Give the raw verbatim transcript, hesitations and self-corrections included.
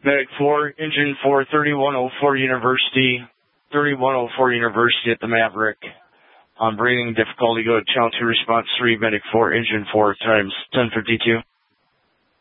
Medic four, Engine four, thirty-one oh four University, thirty-one oh four University at the Maverick. On breathing difficulty, go to channel two, response three, Medic four, Engine four, times ten fifty-two.